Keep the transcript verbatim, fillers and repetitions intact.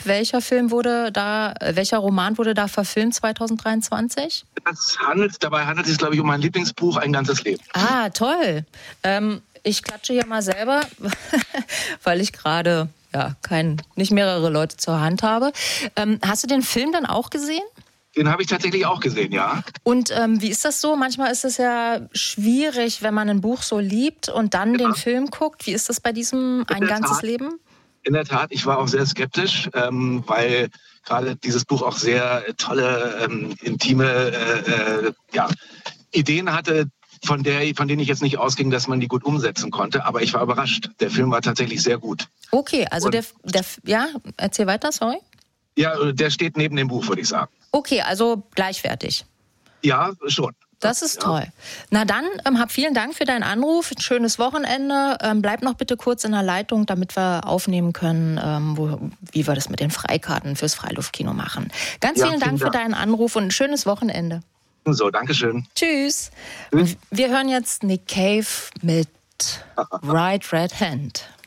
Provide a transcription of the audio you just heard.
welcher Film wurde da, welcher Roman wurde da verfilmt zwanzig dreiundzwanzig? Das handelt, dabei handelt es, glaube ich, um mein Lieblingsbuch, Ein ganzes Leben. Ah, toll. Ähm, ich klatsche hier mal selber, weil ich gerade ja, kein, nicht mehrere Leute zur Hand habe. Ähm, hast du den Film dann auch gesehen? Den habe ich tatsächlich auch gesehen, ja. Und ähm, wie ist das so? Manchmal ist es ja schwierig, wenn man ein Buch so liebt und dann ja. den Film guckt. Wie ist das bei diesem Ein ganzes Tat, Leben? In der Tat, ich war auch sehr skeptisch, ähm, weil gerade dieses Buch auch sehr tolle, ähm, intime äh, äh, ja, Ideen hatte, von, der, von denen ich jetzt nicht ausging, dass man die gut umsetzen konnte. Aber ich war überrascht. Der Film war tatsächlich sehr gut. Okay, also und, der, der... Ja, erzähl weiter, sorry. Ja, der steht neben dem Buch, würde ich sagen. Okay, also gleichwertig. Ja, schon. Das ist ja. toll. Na dann, ähm, hab vielen Dank für deinen Anruf. Ein schönes Wochenende. Ähm, bleib noch bitte kurz in der Leitung, damit wir aufnehmen können, ähm, wo, wie wir das mit den Freikarten fürs Freiluftkino machen. Ganz ja, vielen Dank für deinen Anruf und ein schönes Wochenende. So, danke schön. Tschüss. Tschüss. Wir hören jetzt Nick Cave mit Right Red Hand.